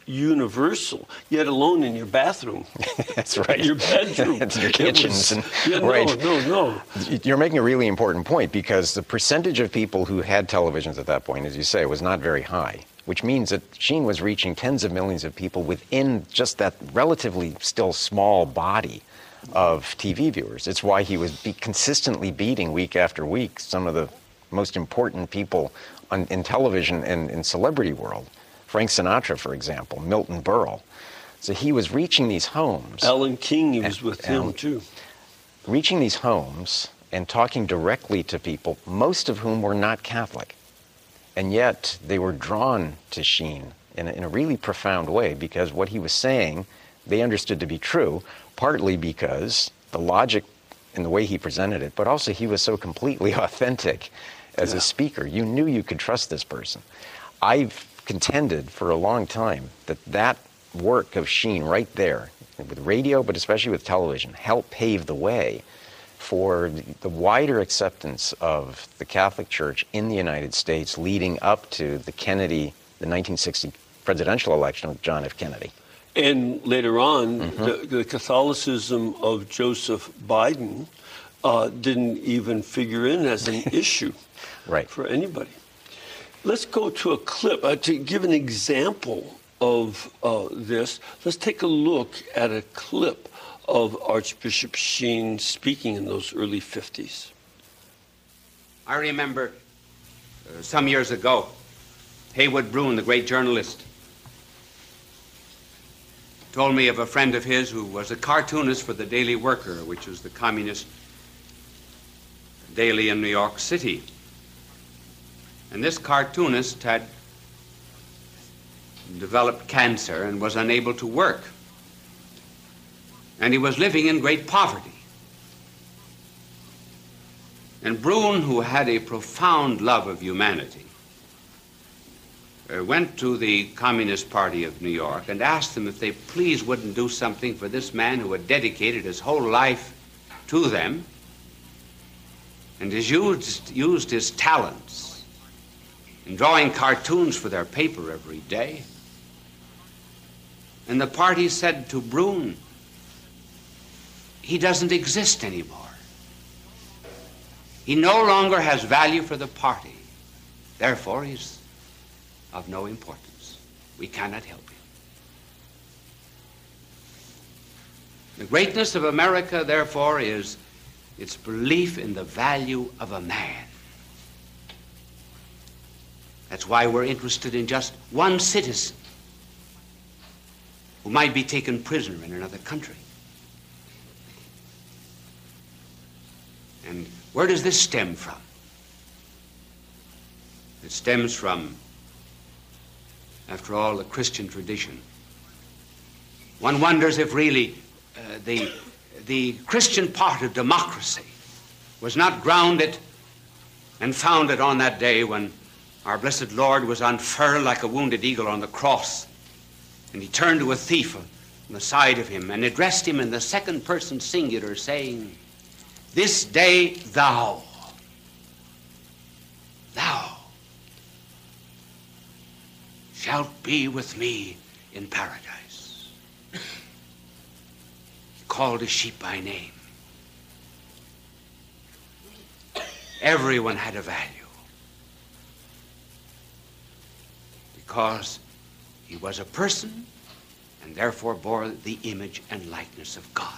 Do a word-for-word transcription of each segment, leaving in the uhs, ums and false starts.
universal, yet alone in your bathroom. That's right. Your bedroom. It's your kitchens. It was, and, yeah, no, right. no, no. You're making a really important point, because the percentage of people who had televisions at that point, as you say, was not very high, which means that Sheen was reaching tens of millions of people within just that relatively still small body of T V viewers. It's why he was be consistently beating week after week some of the most important people on, in television and in celebrity world. Frank Sinatra, for example, Milton Berle. So he was reaching these homes. Alan King, he was and, with him and too. Reaching these homes and talking directly to people, most of whom were not Catholic. And yet they were drawn to Sheen in a, in a really profound way, because what he was saying, they understood to be true, partly because the logic in the way he presented it, but also he was so completely authentic as yeah. a speaker. You knew you could trust this person. I've contended for a long time that that work of Sheen right there, with radio, but especially with television, helped pave the way for the wider acceptance of the Catholic Church in the United States leading up to the Kennedy, the nineteen sixty presidential election of John F. Kennedy. And later on, Mm-hmm. the, the Catholicism of Joseph Biden uh, didn't even figure in as an issue right. for anybody. Let's go to a clip. Uh, to give an example of uh, this, let's take a look at a clip of Archbishop Sheen speaking in those early fifties. I remember uh, some years ago, Haywood Broun, the great journalist, told me of a friend of his who was a cartoonist for the Daily Worker, which was the communist daily in New York City. And this cartoonist had developed cancer and was unable to work. And he was living in great poverty. And Broun, who had a profound love of humanity, uh, went to the Communist Party of New York and asked them if they please wouldn't do something for this man who had dedicated his whole life to them and has used, used his talents in drawing cartoons for their paper every day. And the party said to Broun, he doesn't exist anymore. He no longer has value for the party. Therefore, he's of no importance. We cannot help him. The greatness of America, therefore, is its belief in the value of a man. That's why we're interested in just one citizen who might be taken prisoner in another country. And where does this stem from? It stems from, after all, the Christian tradition. One wonders if really uh, the, the Christian part of democracy was not grounded and founded on that day when our blessed Lord was unfurled like a wounded eagle on the cross, and he turned to a thief on the side of him and addressed him in the second person singular, saying, "This day thou, thou shalt be with me in paradise." He called his sheep by name. Everyone had a value because he was a person and therefore bore the image and likeness of God.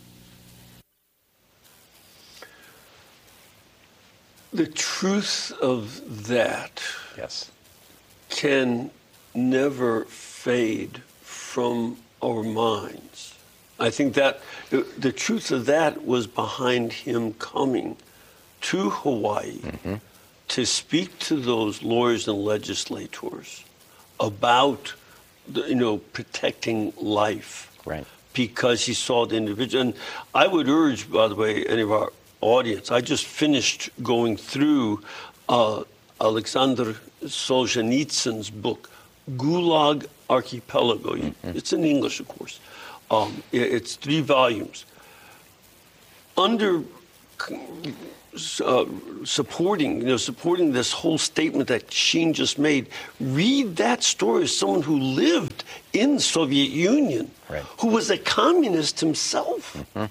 The truth of that yes. can never fade from our minds. I think that the, the truth of that was behind him coming to Hawaii mm-hmm. to speak to those lawyers and legislators about, the, you know, protecting life. Right. Because he saw the individual. And I would urge, by the way, any of our audience, I just finished going through uh, Alexander Solzhenitsyn's book, Gulag Archipelago. Mm-hmm. It's in English, of course. Um, it, it's three volumes. Under uh, supporting, you know, supporting this whole statement that Sheen just made. Read that story as someone who lived in the Soviet Union, right. who was a communist himself, mm-hmm.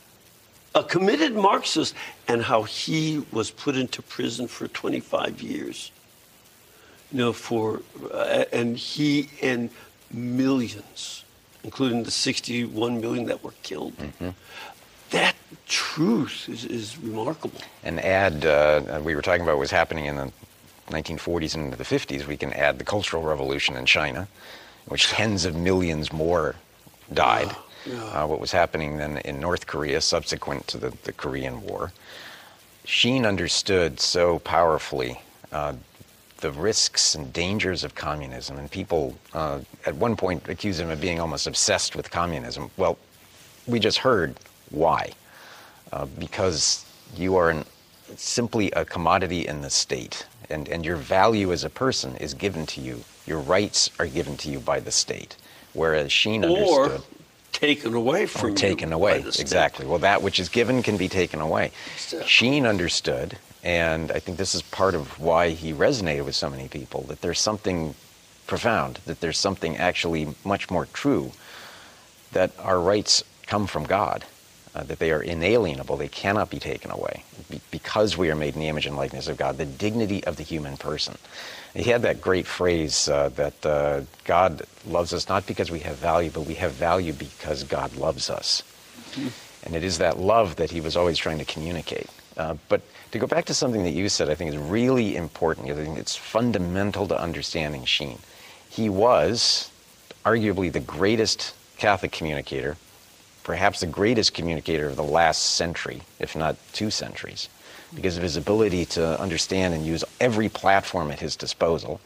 a committed Marxist, and how he was put into prison for twenty-five years. You know, for uh, and he and millions, including the sixty-one million that were killed. Mm-hmm. That truth is, is remarkable. And add, uh, we were talking about what was happening in the nineteen forties and into the fifties. We can add the Cultural Revolution in China, in which tens of millions more died. Yeah, yeah. Uh, what was happening then in North Korea subsequent to the, the Korean War. Sheen understood so powerfully uh, the risks and dangers of communism, and people uh, at one point accused him of being almost obsessed with communism. Well, we just heard why. Uh, because you are an, simply a commodity in the state, and, and your value as a person is given to you. Your rights are given to you by the state, whereas Sheen or understood... taken away from or taken away, exactly. Well, that which is given can be taken away. Exactly. Sheen understood, and I think this is part of why he resonated with so many people, that there's something profound, that there's something actually much more true, that our rights come from God, uh, that they are inalienable, they cannot be taken away, be- because we are made in the image and likeness of God, the dignity of the human person. He had that great phrase uh, that uh, God loves us not because we have value, but we have value because God loves us. Mm-hmm. And it is that love that he was always trying to communicate. Uh, but to go back to something that you said, I think is really important. I think it's fundamental to understanding Sheen. He was arguably the greatest Catholic communicator, perhaps the greatest communicator of the last century, if not two centuries, because of his ability to understand and use every platform at his disposal.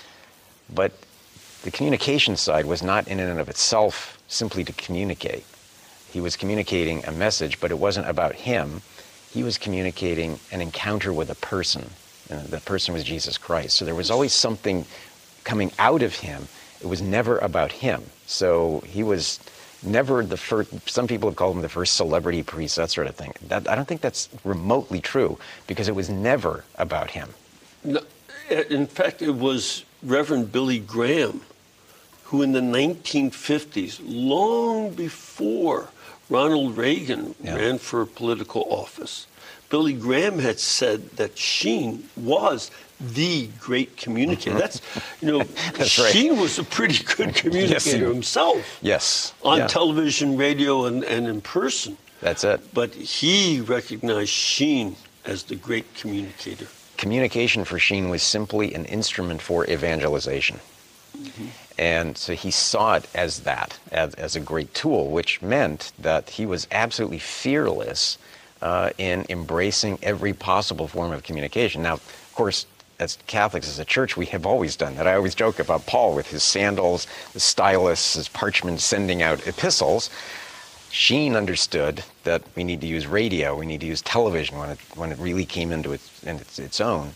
But the communication side was not in and of itself simply to communicate. He was communicating a message, but it wasn't about him. He was communicating an encounter with a person, and the person was Jesus Christ. So there was always something coming out of him. It was never about him. So he was never the first. Some people have called him the first celebrity priest, that sort of thing. That, I don't think that's remotely true, because it was never about him. No, in fact, it was Reverend Billy Graham who in the nineteen fifties, long before Ronald Reagan yeah. ran for political office, Billy Graham had said that Sheen was the great communicator. That's, you know, That's Sheen right. was a pretty good communicator yes, he, himself. Yes. On yeah. television, radio, and, and in person. That's it. But he recognized Sheen as the great communicator. Communication for Sheen was simply an instrument for evangelization. Mm-hmm. And so he saw it as that, as, as a great tool, which meant that he was absolutely fearless uh, in embracing every possible form of communication. Now, of course, as Catholics, as a church, we have always done that. I always joke about Paul with his sandals, his stylus, his parchment sending out epistles. Sheen understood that we need to use radio, we need to use television when it, when it really came into its, in its, its own.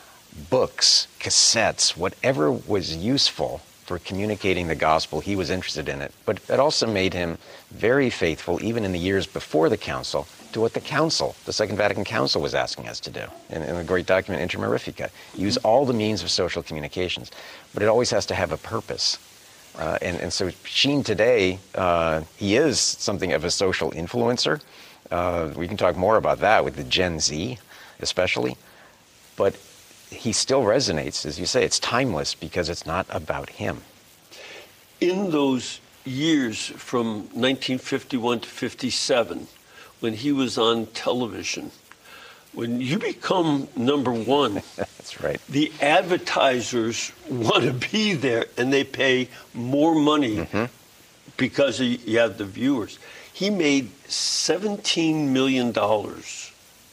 Books, cassettes, whatever was useful for communicating the gospel, he was interested in it. But it also made him very faithful, even in the years before the council, to what the council, the Second Vatican Council, was asking us to do in, in the great document Inter Mirifica. Use all the means of social communications, but it always has to have a purpose. Uh, and, and so Sheen today, uh, he is something of a social influencer. Uh, we can talk more about that with the Gen Z, especially. But he still resonates, as you say. It's timeless because it's not about him. In those years from nineteen fifty-one to fifty-seven, when he was on television, when you become number one, that's right. The advertisers want to be there, and they pay more money mm-hmm. because you have the viewers. He made seventeen million dollars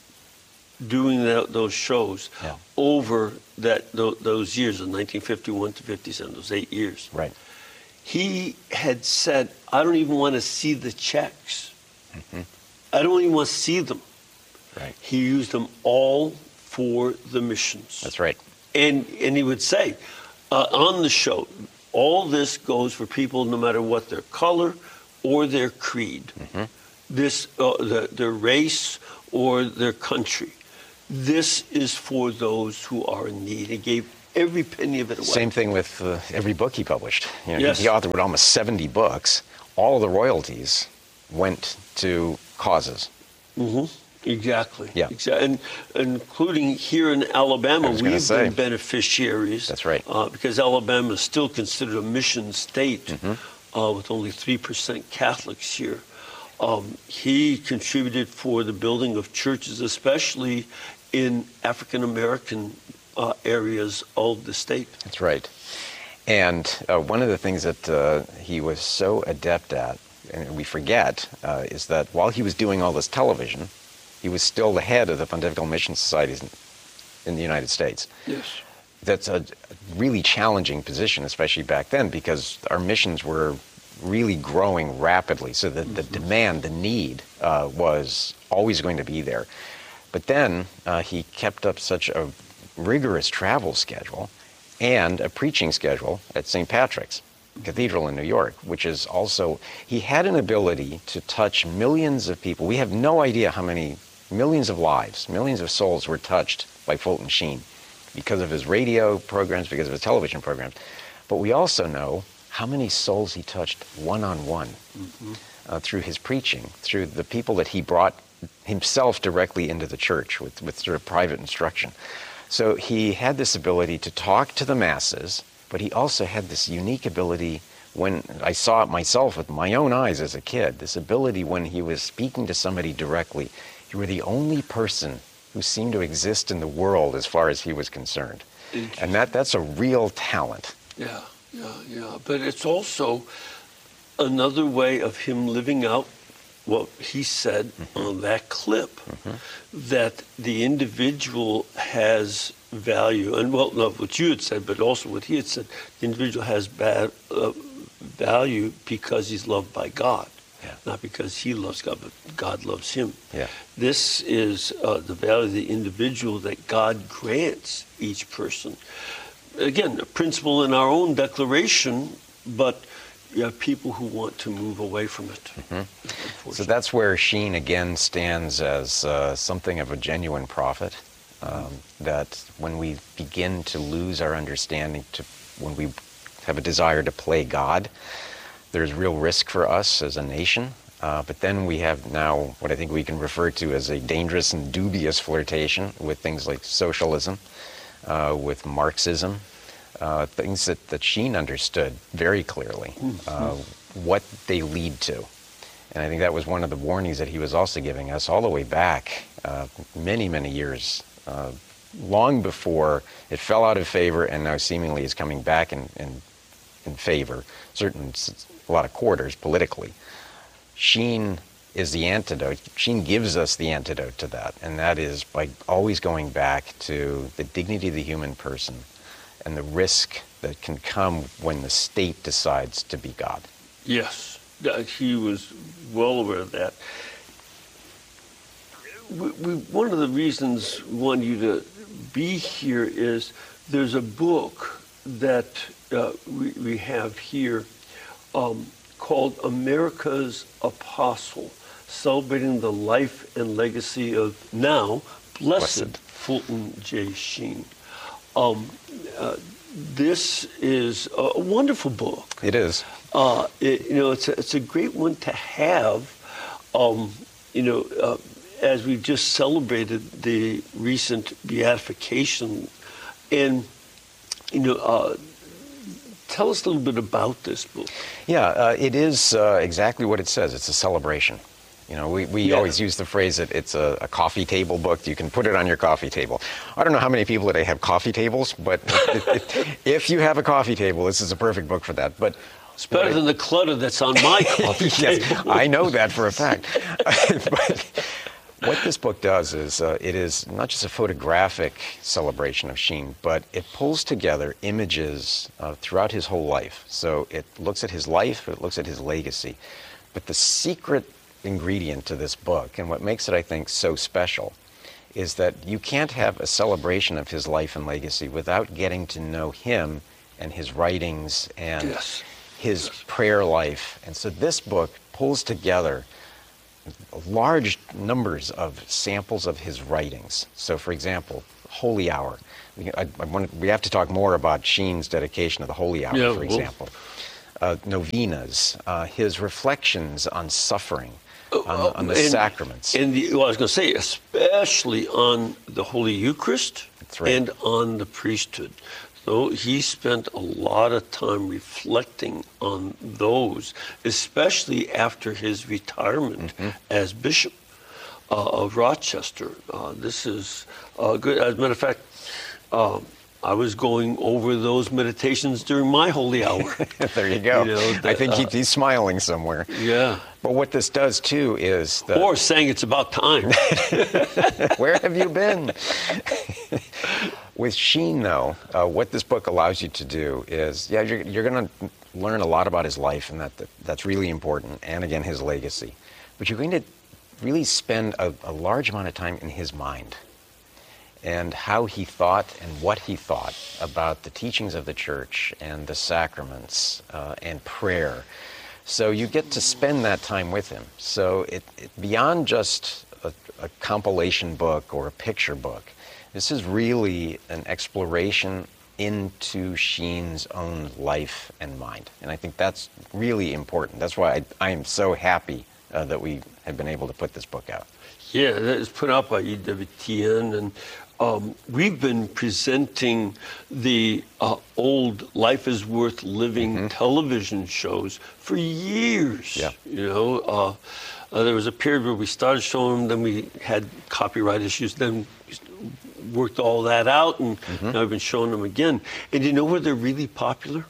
doing that, those shows yeah. over that th- those years of nineteen fifty-one to fifty-seven, those eight years. Right. He had said, I don't even want to see the checks. Mm-hmm. I don't even want to see them. Right. He used them all for the missions. That's right. And and he would say uh, on the show, all this goes for people no matter what their color or their creed, mm-hmm. this uh, the, their race or their country. this is for those who are in need. He gave every penny of it away. Same thing with uh, every book he published. You know, Yes. He authored almost seventy books. All the royalties went to causes. Mm-hmm. Exactly. Yeah. Exactly. And including here in Alabama, I was gonna we've say. been beneficiaries. That's right. Uh, because Alabama is still considered a mission state Mm-hmm. uh, with only three percent Catholics here. Um, he contributed for the building of churches, especially in African American uh, areas of the state. That's right. And uh, one of the things that uh, he was so adept at, and we forget, uh, is that while he was doing all this television, he was still the head of the Pontifical Mission Societies in, in the United States. Yes. That's a really challenging position, especially back then, because our missions were really growing rapidly. So the, the demand, the need uh, was always going to be there. But then uh, he kept up such a rigorous travel schedule and a preaching schedule at Saint Patrick's Cathedral in New York, which is also, he had an ability to touch millions of people. We have no idea how many millions of lives, millions of souls were touched by Fulton Sheen because of his radio programs, because of his television programs. But we also know how many souls he touched one-on-one mm-hmm. uh, through his preaching, through the people that he brought himself directly into the church with, with sort of private instruction. So he had this ability to talk to the masses, but he also had this unique ability when I saw it myself with my own eyes as a kid, this ability when he was speaking to somebody directly, you were the only person who seemed to exist in the world as far as he was concerned. And that, that's a real talent. Yeah, yeah, yeah. But it's also another way of him living out what he said mm-hmm. on that clip, mm-hmm. that the individual has value. And, well, not what you had said, but also what he had said. The individual has bad, uh, value because he's loved by God. Yeah. Not because he loves God, but God loves him. Yeah. This is uh, the value of the individual that God grants each person. Again, a principle in our own declaration, but you have people who want to move away from it. Mm-hmm. So that's where Sheen again stands as uh, something of a genuine prophet, um, that when we begin to lose our understanding, to when we have a desire to play God, there's real risk for us as a nation. Uh, but then we have now what I think we can refer to as a dangerous and dubious flirtation with things like socialism, uh, with Marxism, uh, things that, that Sheen understood very clearly, uh, what they lead to. And I think that was one of the warnings that he was also giving us all the way back uh, many, many years, uh, long before it fell out of favor and now seemingly is coming back in, in, in favor, certain, a lot of quarters politically. Sheen is the antidote. Sheen gives us the antidote to that, and that is by always going back to the dignity of the human person and the risk that can come when the state decides to be God. Yes, uh, he was well aware of that. We, we, one of the reasons we want you to be here is there's a book that uh, we, we have here um, called America's Apostle, celebrating the life and legacy of now blessed, blessed. Fulton J. Sheen. Um, uh, this is a wonderful book. It is. Uh, it, you know, it's a, it's a great one to have. Um, you know, uh, as we just celebrated the recent beatification, and you know, uh, tell us a little bit about this book. Yeah, uh, it is uh, exactly what it says. It's a celebration. You know, we, we yeah. always use the phrase that it's a, a coffee table book. You can put it on your coffee table. I don't know how many people today have coffee tables, but it, it, if you have a coffee table, this is a perfect book for that. But it's better I, than the clutter that's on my coffee yes, table. I know that for a fact. But what this book does is uh, it is not just a photographic celebration of Sheen, but it pulls together images uh, throughout his whole life. So it looks at his life, it looks at his legacy. But the secret ingredient to this book, and what makes it, I think, so special, is that you can't have a celebration of his life and legacy without getting to know him and his writings and yes. his yes. prayer life. And so this book pulls together large numbers of samples of his writings. So, for example, Holy Hour. I, I want, we have to talk more about Sheen's dedication of the Holy Hour, Yeah, for well. example. Uh, novenas, uh, his reflections on suffering, on, the- on the And- sacraments. And the, well, I was going to say, especially on the Holy Eucharist That's right. and on the priesthood. So he spent a lot of time reflecting on those, especially after his retirement Mm-hmm. as bishop uh, of Rochester. Uh, this is uh, good. As a matter of fact, um, I was going over those meditations during my holy hour. There you go. You know, I the- think he, uh, he's smiling somewhere. Yeah. But what this does, too, is that... Or saying it's about time. Where have you been? With Sheen, though, uh, what this book allows you to do is, yeah, you're, you're going to learn a lot about his life, and that, that that's really important, and again, his legacy. But you're going to really spend a, a large amount of time in his mind and how he thought and what he thought about the teachings of the church and the sacraments uh, and prayer. So you get to spend that time with him. So it, it beyond just a, a compilation book or a picture book, this is really an exploration into Sheen's own life and mind. And I think that's really important. That's why I, I am so happy uh, that we have been able to put this book out. Yeah, that is put out by E W T N, and um, we've been presenting the uh, old Life is Worth Living Mm-hmm. television shows for years. Yeah. You know, uh, uh, there was a period where we started showing them, then we had copyright issues, then we worked all that out, and Mm-hmm. now we've been showing them again. And you know where they're really popular?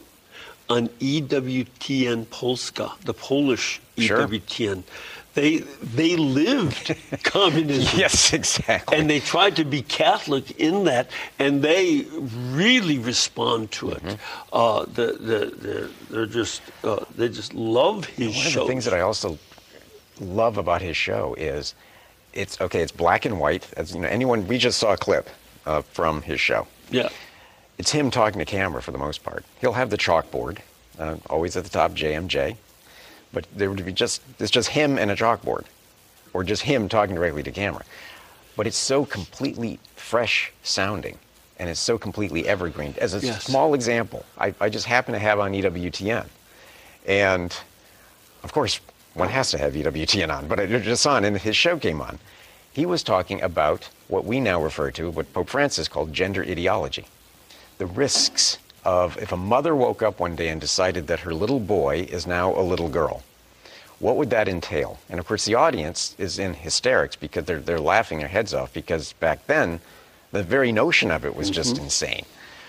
On E W T N Polska, the Polish Sure. E W T N. They they lived communism. Yes, exactly. And they tried to be Catholic in that, and they really respond to it. Mm-hmm. Uh, the, the, the, they're just uh, they just love his One of shows. the things that I also love about his show is it's okay. It's black and white. As you know, anyone we just saw a clip uh, from his show. Yeah. It's him talking to camera for the most part. He'll have the chalkboard, uh, always at the top, J M J. But there would be just it's just him and a chalkboard, or just him talking directly to camera. But it's so completely fresh sounding, and it's so completely evergreen. As a Yes. small example, I, I just happen to have on E W T N, and of course one has to have E W T N on. But I just saw, and his show came on. He was talking about what we now refer to, what Pope Francis called gender ideology. The risks of if a mother woke up one day and decided that her little boy is now a little girl, what would that entail? And of course the audience is in hysterics because they're, they're laughing their heads off, because back then the very notion of it was just insane.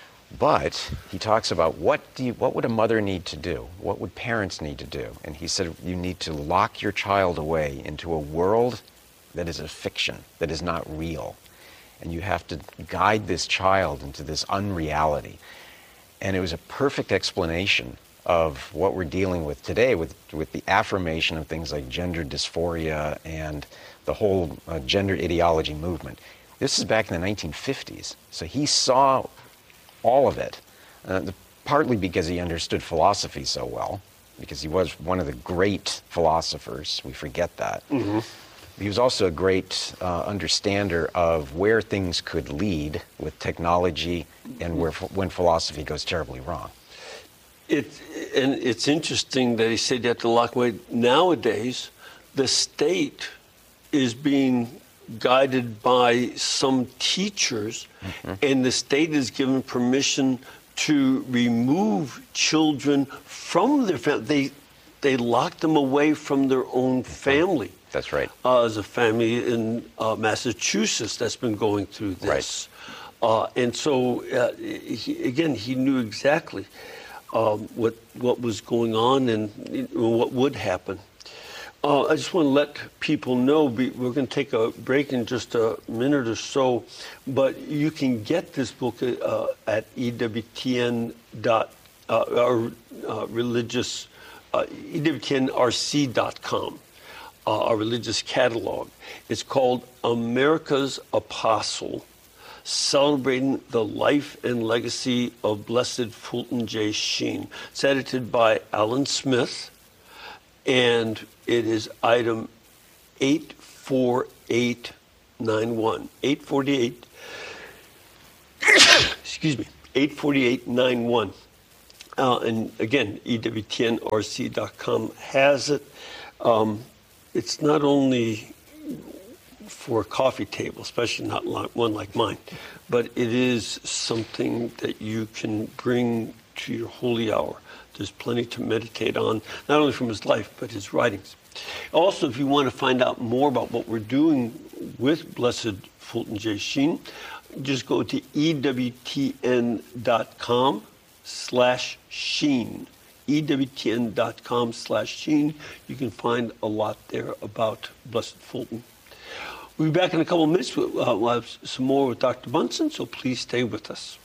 But he talks about what do you, what would a mother need to do? What would parents need to do? And he said you need to lock your child away into a world that is a fiction, that is not real. And you have to guide this child into this unreality. And it was a perfect explanation of what we're dealing with today with, with the affirmation of things like gender dysphoria and the whole uh, gender ideology movement. This is back in the nineteen fifties. So he saw all of it, uh, the, partly because he understood philosophy so well, because he was one of the great philosophers. We forget that. Mm-hmm. He was also a great uh, understander of where things could lead with technology and where when philosophy goes terribly wrong. It, and it's interesting that he said you have to lock away. Nowadays, the state is being guided by some teachers, mm-hmm. and the state is given permission to remove children from their family. They, they lock them away from their own family. That's right. Uh, there's a family in uh, Massachusetts that's been going through this. Right. Uh, and so, uh, he, again, he knew exactly um, what what was going on and you know, what would happen. Uh, I just want to let people know, be, we're going to take a break in just a minute or so, but you can get this book uh, at E W T N dot, uh, or uh, religious, uh, E W T N R C dot com. Uh, our religious catalog. It's called America's Apostle, celebrating the life and legacy of Blessed Fulton J. Sheen. It's edited by Alan Smith, and it is item eight four eight nine one. eight four eight, excuse me, eight four eight nine one. Uh, and again, E W T N R C dot com has it. Um, it's not only for a coffee table, especially not like, one like mine, but it is something that you can bring to your holy hour. There's plenty to meditate on, not only from his life, but his writings. Also, if you want to find out more about what we're doing with Blessed Fulton J. Sheen, just go to E W T N dot com slash Sheen. E W T N dot com slash Sheen. You can find a lot there about Blessed Fulton. We'll be back in a couple of minutes. Uh, we'll have some more with Doctor Bunsen, so please stay with us.